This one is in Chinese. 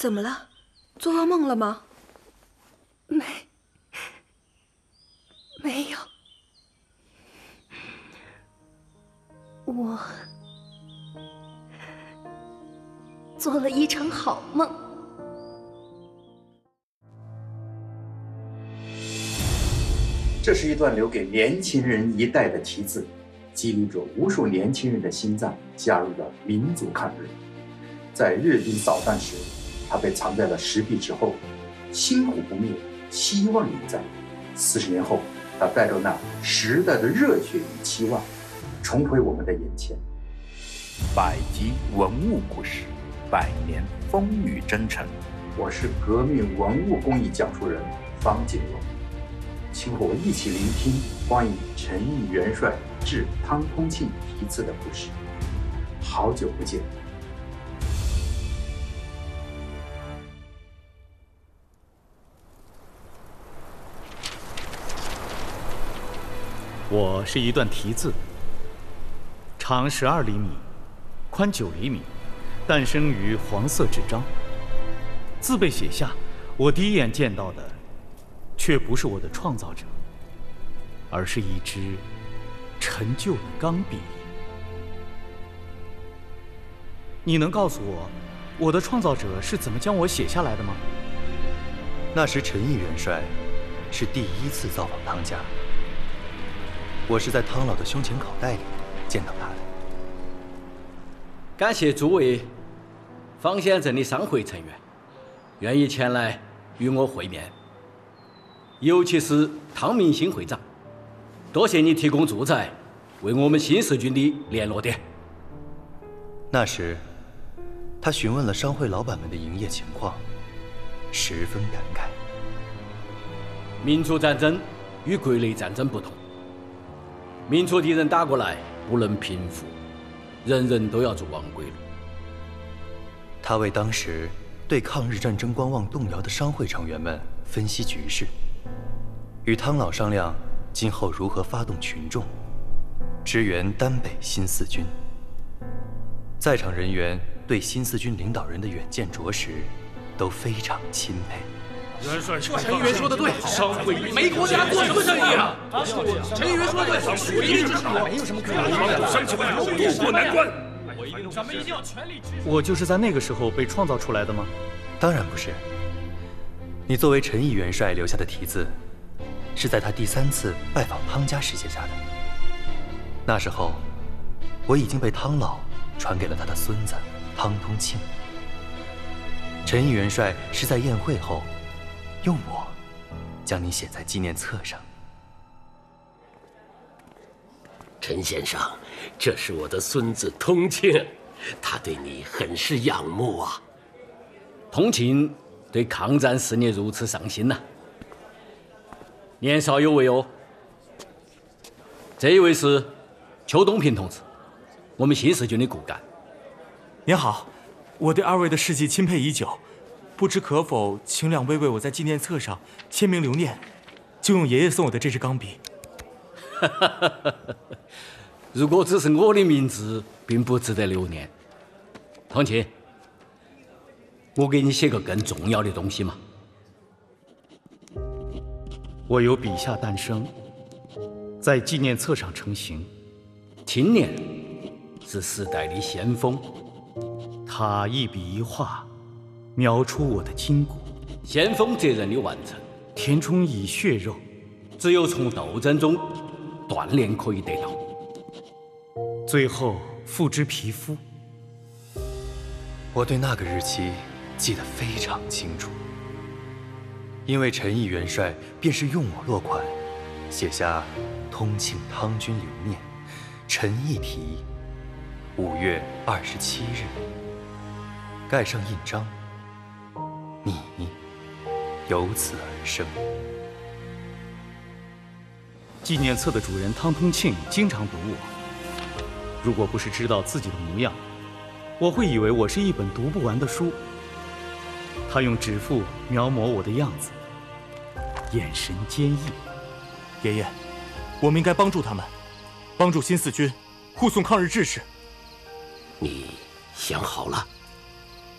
怎么了？做噩梦了吗？ 没有。我做了一场好梦。 这是一段留给年轻人一代的题字，激励着无数年轻人的心脏，加入了民族抗日。在日军扫荡时，他被藏在了石壁之后，星火不灭，希望永在。40年后，他带着那时代的热血与期望，重回我们的眼前。 百集文物故事，100年风雨征程。 我是革命文物工艺讲述人方锦荣，请和我一起聆听关于陈毅元帅致汤通庆题字的故事。好久不见。 我是一段题字，长12厘米，宽9厘米，诞生于黄色纸张。字被写下，我第一眼见到的，却不是我的创造者，而是一支陈旧的钢笔。你能告诉我，我的创造者是怎么将我写下来的吗？ 那时陈毅元帅是第1次造访汤家。我是在汤老的胸前口袋里见到他的。 感谢诸位方县镇的商会成员愿意前来与我会面，尤其是汤明新会长，多谢你提供住宅，为我们新四军的联络点。 那时，他询问了商会老板们的营业情况，十分感慨。 民族战争与国内战争不同。民族敌人打过来不能平复，人人都要走亡归路。 他为当时对抗日战争观望动摇的商会成员们分析局势，与汤老商量今后如何发动群众支援丹北新四军。在场人员对新四军领导人的远见卓识都非常钦佩。 元帅，陈议员说的对，商会没国家做什么生意啊？陈议员说的对，属于支持我，没有什么可以的，乡亲们渡过难关。咱们一定要全力支持。 我就是在那个时候被创造出来的吗？ 当然不是。你作为陈毅元帅留下的题字，是在他第3次拜访汤家时写下的。那时候，我已经被汤老传给了他的孙子汤通庆。陈毅元帅是在宴会后，用我将你写在纪念册上。 陈先生，这是我的孙子通庆，他对你很是仰慕啊。 通庆对抗战事业如此上心呐，年少有为哦。这一位是邱东平同志，我们新四军的骨干。 您好，我对2位的事迹钦佩已久，不知可否请2位为我在纪念册上签名留念，就用爷爷送我的这支钢笔。 如果只是我的名字，并不值得留念。通庆，我给你写个更重要的东西嘛。 我由笔下诞生，在纪念册上成型。 青年是时代的先锋， 他一笔一画描出我的筋骨。 先锋责任的完成， 填充以血肉， 只有从斗争中锻炼可以得到， 最后付之皮肤。 我对那个日期记得非常清楚，因为陈毅元帅便是用我落款，写下“通庆汤军留念，陈毅题，5月27日”，盖上印章，你由此而生。 纪念册的主人汤通庆经常读我，如果不是知道自己的模样，我会以为我是一本读不完的书。他用指腹描摹我的样子，眼神坚毅。 爷爷，我们应该帮助他们，帮助新四军护送抗日志士。 你想好了？